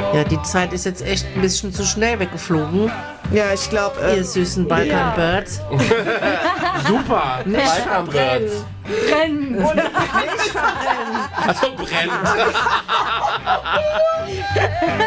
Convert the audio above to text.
Ja, die Zeit ist jetzt echt ein bisschen zu schnell weggeflogen. Ja, ich glaube... Ihr süßen Balkan Birds. Super. Nicht Balkan Birds. Brennen! Und nicht verbrennen. Also brennt.